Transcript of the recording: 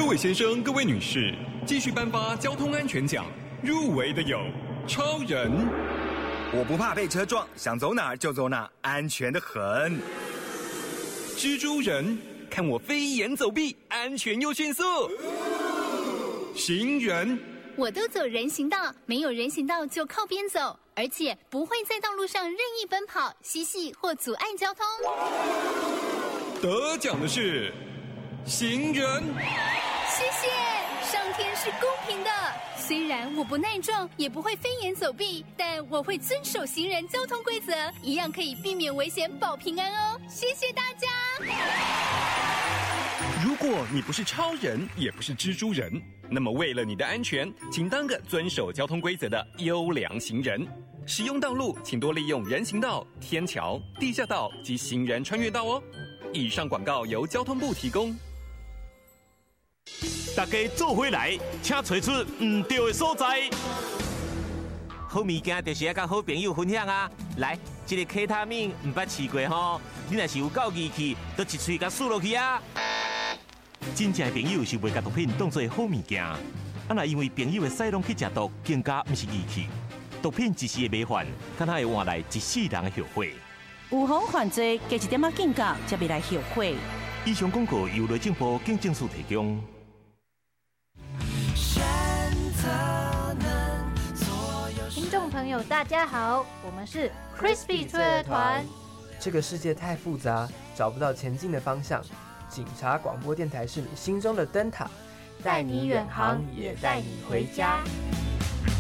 位先生，各位女士，继续颁发交通安全奖，入围的有超人， 我不怕被车撞，想走哪儿就走哪儿，安全的很。 蜘蛛人，看我飞檐走壁，安全又迅速。行人， 我都走人行道，没有人行道就靠边走，而且不会在道路上任意奔跑、嬉戏或阻碍交通。 得奖的是行人。 谢谢，上天是公平的。虽然我不耐撞，也不会飞檐走壁，但我会遵守行人交通规则，一样可以避免危险，保平安哦。谢谢大家。 如果你不是超人，也不是蜘蛛人，那么为了你的安全，请当个遵守交通规则的优良行人。使用道路请多利用人行道、天桥、地下道及行人穿越道哦。以上广告由交通部提供。 大家做回来，请找出唔对的所在。 好物件就是要跟好朋友分享啊！来，这个 K 他命唔捌试过吼，你若是有够义气，就一喙甲输落去啊！ 真正的朋友是袂甲毒品当作好物件，若因为朋友的使用去食毒，更加唔是义气。毒品一时的麻烦，敢若会换来一世人的后悔。 有防犯罪，加一点仔警觉，才袂来后悔。 以上广告由内政部警政署提供。 听众朋友，大家好，我们是 Crispy 脆乐团。 这个世界太复杂，找不到前进的方向。警察广播电台是你心中的灯塔， 带你远航，也带你回家。